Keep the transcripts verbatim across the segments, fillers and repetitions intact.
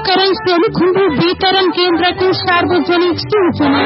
शुद्धिकरण सोलुखुम्बु वितरण केन्द्रको सार्वजनिक सूचना।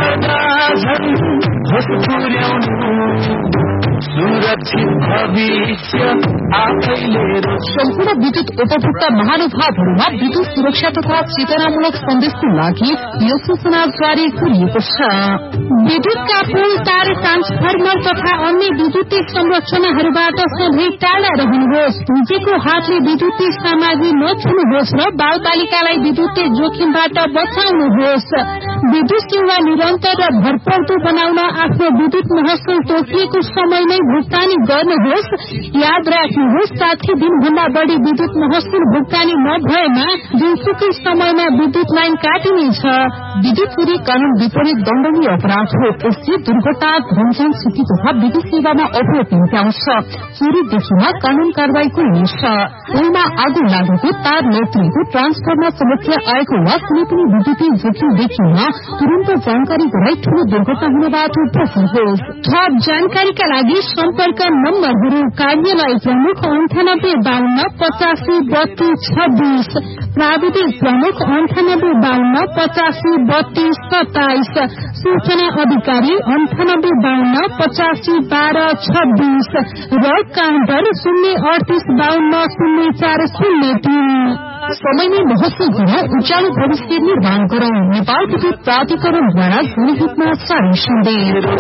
सुरक्षित भविष्य आफैले सम्पूर्ण विद्युत उपभोक्ता महानुभावहरूमा विद्युत सुरक्षा तथा चेतनामूलक सन्देशको लागि यो सूचना जारी गरिएको छ। विद्युतका पुल, तार, ट्रान्सफर्मर तथा अन्य विद्युतीय संरचनाहरूबाट सधैँ टाढा रहनुहोस्। पुँजीको हातले विद्युतीय सामग्री नछुनुहोस् र बालबालिकालाई विद्युतीय जोखिमबाट बचाउनुहोस्। विद्युत सेवा निरन्तर र भरपर्दो बनाउन आफ्नो विद्युत महसुल तोकिएको समयमै भुक्तानी गर्नुहोस्। याद राख्नुहोस्, साठी दिनभन्दा बढ़ी विद्युत महसुल भुक्तानी नभएमा जुनसुकै समयमा विद्युत लाइन काटिनेछ। विद्युत चोरी कानून विपरीत दण्डनीय अपराध हो। यसले दुर्घटना, धनजन क्षति तथा विद्युत सेवामा अवरोध निम्त्याउँछ। चोरी देखिमा कानून कार्यवाहीको हुनेछ। पुलमा आगो लागेको, तार लत्रिएको, ट्रान्सफर्मर समस्या आएको वा कुनै पनि विद्युतीय जोखिम देखिमा तुरन्त जानकारी गराई ठूलो दुर्घटना हुनबाट बच्नुहोस्। थप जानकारीका लागि सम्पर्क नम्बरहरू: कार्यालय प्रमुख अन्ठानब्बे बाहन्न पचासी बत्तीस छब्बीस, प्राविधिक प्रमुख अन्ठानब्बे बाहन्न पचासी बत्तीस सत्ताइस, सूचना अधिकारी अन्ठानब्बे बाहन्न पचासी बाह्र छब्बीस र काउन्टर शून्य अडतीस बाहन्न शून्य चार शून्य तीन। समयमै महसुल गर्न उज्यालो भविष्य निर्माण गरौं। नेपाल विद्युत प्राधिकरणद्वारा जनहितमा जारी सन्देश।